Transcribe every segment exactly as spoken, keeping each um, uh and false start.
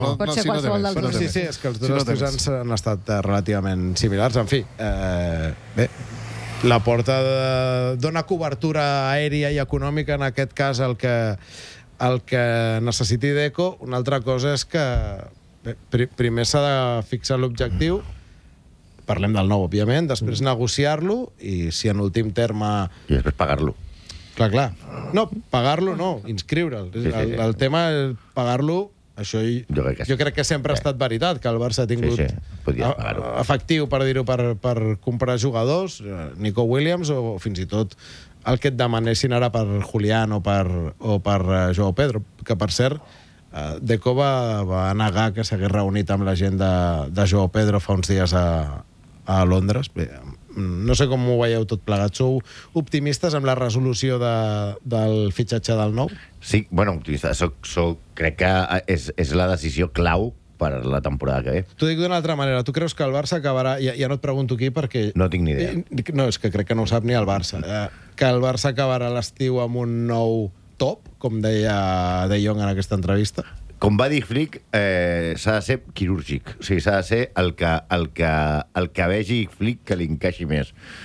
No, Pot no, ser si no té qualsevol més, dels si no dos. té Sí, sí, més. és que els Si dos no té estusans més. han estat eh, relativament similars. En fi, eh, bé, la porta de, dona cobertura aèria i econòmica, en aquest cas, el que, el que necessiti Deco. Una altra cosa és que bé, pri, primer s'ha de fixar l'objectiu, parlem del nou, òbviament, després mm. negociar-lo i si en últim terme... I després pagar-lo. Clar, clar. No, pagar-lo no, inscriure'l. Sí, sí, sí. El, el tema és pagar-lo. Això hi, Jo crec que sí. jo crec que sempre ha estat veritat, que el Barça ha tingut Sí, sí. Podies pagar-ho. a- efectiu, per dir-ho, per, per comprar jugadors, eh, Nico Williams, o fins i tot el que et demanessin ara per Julián o per, o per uh, Joao Pedro, que per cert, uh, Deco va, va negar que s'hagués reunit amb la gent de, de Joao Pedro fa uns dies a, a Londres. Bé, no sé com ho veieu tot plegat. Sou optimistes amb la resolució de, del fitxatge del nou? Sí, bueno, optimista. Soc, soc, crec que és, és la decisió clau per la temporada que ve. T'ho dic d'una altra manera. Tu creus que el Barça acabarà... Ja, ja no et pregunto aquí perquè... No tinc ni idea. Eh, No, és que crec que no ho sap ni el Barça. Eh, que el Barça acabarà l'estiu amb un nou top, com deia De Jong en aquesta entrevista? Com va dir Flick, eh, s'ha de ser quirúrgic. O sigui, s'ha de ser el que, el que, el que vegi Flick que li encaixi més.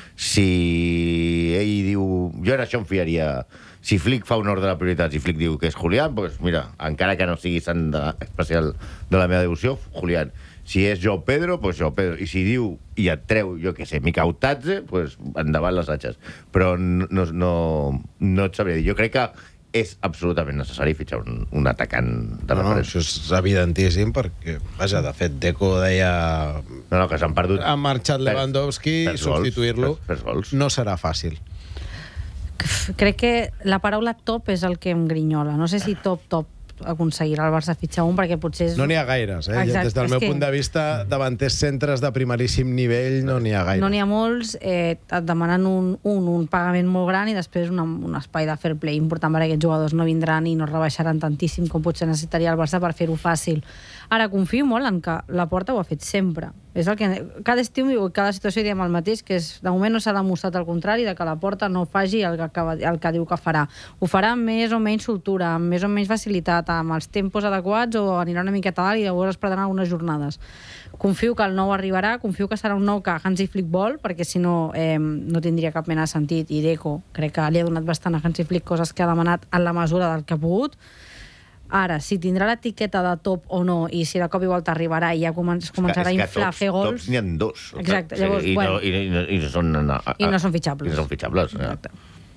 Si ell diu... Jo en això em fiaria... Si Flick fa un ordre de prioritats i Flick diu que és Julián, doncs mira, encara que no sigui sant de, especial de la meva devoció, Julián. Si és Joao Pedro, doncs Joao Pedro. I si diu i et treu, jo què sé, Mica Utadze, doncs endavant les atxes. Però no, no, no et sabré dir. Jo crec que és absolutament necessari fitxar un, un atacant de No, no, referència. això és evidentíssim, perquè, vaja, de fet, Deco deia... No, no, que s'han perdut... Ha marxat Lewandowski i Perds gols, substituir-lo perds- perds gols. no serà fàcil. Crec que la paraula top és el que em grinyola. No sé si top, top aconseguirà el Barça fitxar un, perquè potser és... No n'hi ha gaires, eh? Exacte, Des del és meu que- punt de vista, davanters centres de primeríssim nivell no n'hi ha gaire. No n'hi ha molts, eh, et demanen un, un, un pagament molt gran i després una, un espai de fair play important, perquè aquests jugadors no vindran i no rebaixaran tantíssim com potser necessitaria el Barça per fer-ho fàcil. Ara, confio molt en que la Porta ho ha fet sempre. És el que, cada estiu i cada situació diem el mateix, que és, de moment no s'ha demostrat el contrari, de que la Porta no faci el que, acaba, el que diu que farà. Ho farà amb més o menys soltura, amb més o menys facilitat, amb els tempos adequats, o anirà una miqueta dalt i llavors es perdran algunes jornades. Confio que el nou arribarà, confio que serà un nou que Hansi Flick vol, perquè si no, eh, no tindria cap mena de sentit, i Deco crec que li ha donat bastant a Hansi Flick coses que ha demanat en la mesura del que ha pogut. Ara, si tindrà l'etiqueta de top o no, i si de cop i volta arribarà i ja comen començarà a inflar, a fer gols... Tops n'hi ha dos. Exacte, llavors, I, bueno. no, i, i, i, no són, no, I no són fitxables. I no són fitxables. Exacte.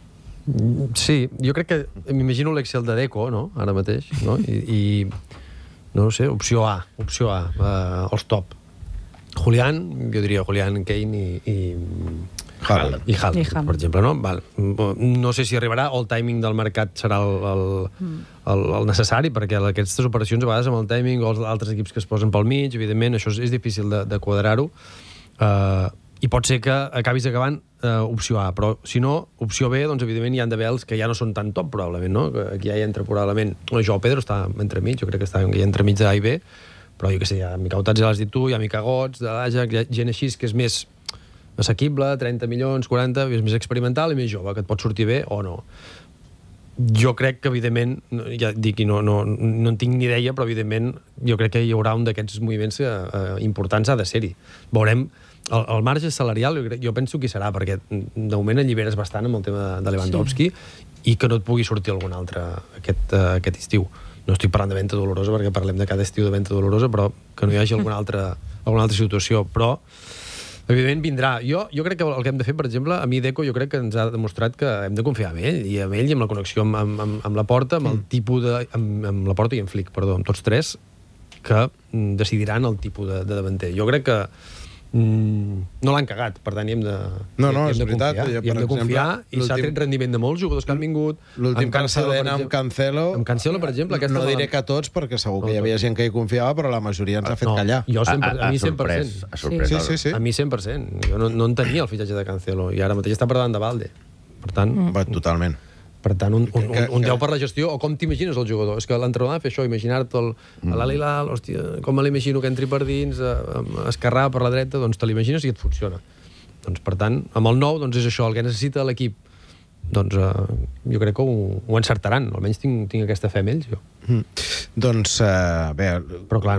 Sí, jo crec que m'imagino l'Excel de Deco, no?, ara mateix, no? I, i no ho sé, opció A, opció A, uh, els top. Julián, jo diria Julián, Kane i, i Haaland. i Haaland, I Haaland. per exemple, no? Val. No sé si arribarà o el timing del mercat serà el, el, el, el necessari, perquè aquestes operacions a vegades amb el timing o els altres equips que es posen pel mig, evidentment, això és, és difícil de, de quadrar-ho. Uh, I pot ser que acabis acabant uh, opció A, però si no, opció B, doncs evidentment hi ha d'haver els que ja no són tan top, probablement, no? Que aquí ja hi entra probablement... No, Joao Pedro està entremig, jo crec que està entremig d'A i B, però jo què sé, hi ha Mica Utadze, ja l'has dit tu, hi ha Mica Gots, de l'Ajax, hi ha gent així que és més assequible, trenta milions, quaranta, és més experimental i més jove, que et pot sortir bé o no. Jo crec que, evidentment, ja dic, no, no, no en tinc ni idea, però, evidentment, jo crec que hi haurà un d'aquests moviments eh, importants, ha de ser-hi. Veurem, el, el marge salarial, jo, crec, jo penso que hi serà, perquè de moment alliberes bastant amb el tema de Lewandowski, sí. I que no et pugui sortir algun altre aquest, uh, aquest estiu. No estic parlant de venda dolorosa, perquè parlem de cada estiu de venda dolorosa, però que no hi hagi alguna altra, alguna altra situació. Però, evidentment, vindrà. Jo, jo crec que el que hem de fer, per exemple, a mi Deco, jo crec que ens ha demostrat que hem de confiar en ell, i amb ell, i amb la connexió amb, amb, amb, amb la Porta, amb el tipus de... Amb, amb la Porta i amb Flick, perdó, amb tots tres, que decidiran el tipus de, de davanter. Jo crec que mm, no l'han cagat, per tant, hi hem de, No, no, hi hem és de veritat. confiar. Jo, Hi hem per de confiar, exemple, i s'ha l'últim- tret rendiment de molts jugadors que han vingut. L'últim Amb Cancelo, precedent per amb exemple. Cancelo... Amb Cancelo, per exemple, aquesta no de la- diré que tots, perquè segur que No, hi havia gent que hi confiava, però la majoria ens ha fet No, callar. jo sempre, Ha- ha- a mi ha cent per cent. sorprès, ha sorprès, Sí, no? sí, sí. A mi cent per cent. Jo no, no entenia el fitxatge de Cancelo i ara mateix està per davant de Valde. Per tant, Va, totalment. per tant un, un, Que- un, un que- deu per la gestió, o com t'imagines el jugador? És que l'entrenador ha de fer això, imaginar-te el, mm. l'Al-Hilal, hòstia, com me l'imagino que entri per dins, eh, esquerrà per la dreta, doncs te l'imagines i et funciona. Doncs, per tant, amb el nou, doncs és això, el que necessita l'equip doncs eh, jo crec que ho, ho encertaran, almenys tinc, tinc aquesta fe en ells, jo. Mm. Doncs, uh, bé... Però clar,